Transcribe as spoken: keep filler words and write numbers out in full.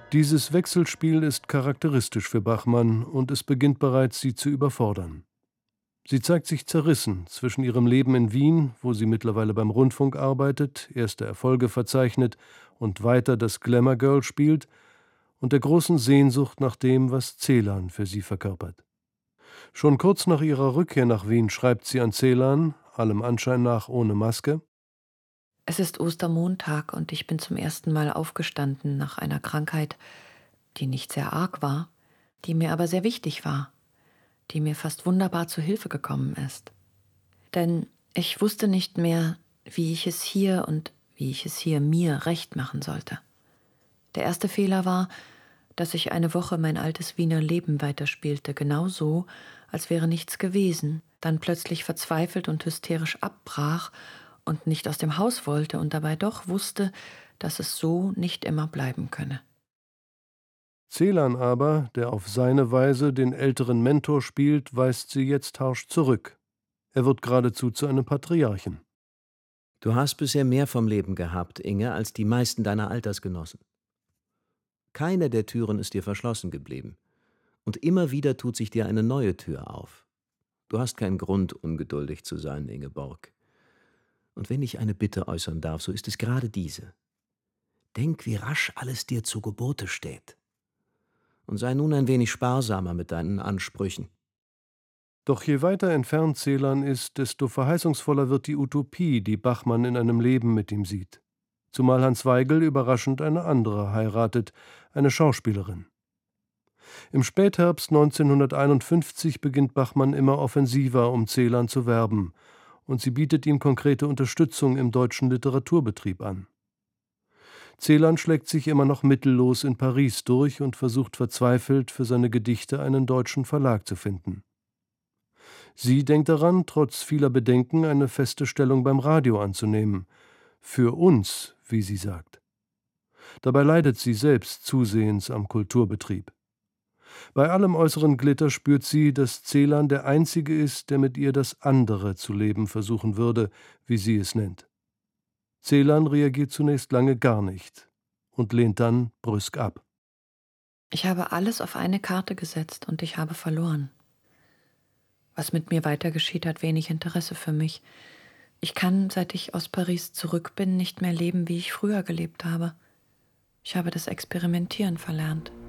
Dieses Wechselspiel ist charakteristisch für Bachmann und es beginnt bereits, sie zu überfordern. Sie zeigt sich zerrissen zwischen ihrem Leben in Wien, wo sie mittlerweile beim Rundfunk arbeitet, erste Erfolge verzeichnet und weiter das Glamour-Girl spielt, und der großen Sehnsucht nach dem, was Celan für sie verkörpert. Schon kurz nach ihrer Rückkehr nach Wien schreibt sie an Celan, allem Anschein nach ohne Maske: Es ist Ostermontag und ich bin zum ersten Mal aufgestanden nach einer Krankheit, die nicht sehr arg war, die mir aber sehr wichtig war, die mir fast wunderbar zu Hilfe gekommen ist. Denn ich wusste nicht mehr, wie ich es hier und wie ich es hier mir recht machen sollte. Der erste Fehler war, dass ich eine Woche mein altes Wiener Leben weiterspielte, genau so, als wäre nichts gewesen, dann plötzlich verzweifelt und hysterisch abbrach und nicht aus dem Haus wollte und dabei doch wusste, dass es so nicht immer bleiben könne. Celan aber, der auf seine Weise den älteren Mentor spielt, weist sie jetzt harsch zurück. Er wird geradezu zu einem Patriarchen. Du hast bisher mehr vom Leben gehabt, Inge, als die meisten deiner Altersgenossen. Keine der Türen ist dir verschlossen geblieben. Und immer wieder tut sich dir eine neue Tür auf. Du hast keinen Grund, ungeduldig zu sein, Ingeborg. Und wenn ich eine Bitte äußern darf, so ist es gerade diese. Denk, wie rasch alles dir zu Gebote steht. Und sei nun ein wenig sparsamer mit deinen Ansprüchen. Doch je weiter entfernt Celan ist, desto verheißungsvoller wird die Utopie, die Bachmann in einem Leben mit ihm sieht. Zumal Hans Weigel überraschend eine andere heiratet, eine Schauspielerin. Im Spätherbst neunzehnhunderteinundfünfzig beginnt Bachmann immer offensiver, um Celan zu werben, und sie bietet ihm konkrete Unterstützung im deutschen Literaturbetrieb an. Celan schlägt sich immer noch mittellos in Paris durch und versucht verzweifelt, für seine Gedichte einen deutschen Verlag zu finden. Sie denkt daran, trotz vieler Bedenken eine feste Stellung beim Radio anzunehmen. Für uns, wie sie sagt. Dabei leidet sie selbst zusehends am Kulturbetrieb. Bei allem äußeren Glitter spürt sie, dass Celan der Einzige ist, der mit ihr das andere zu leben versuchen würde, wie sie es nennt. Celan reagiert zunächst lange gar nicht und lehnt dann brüsk ab. Ich habe alles auf eine Karte gesetzt und ich habe verloren. Was mit mir weiter geschieht, hat wenig Interesse für mich. Ich kann, seit ich aus Paris zurück bin, nicht mehr leben, wie ich früher gelebt habe. Ich habe das Experimentieren verlernt.